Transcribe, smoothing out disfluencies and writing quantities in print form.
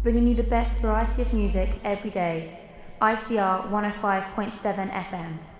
bringing you the best variety of music every day. ICR 105.7 FM.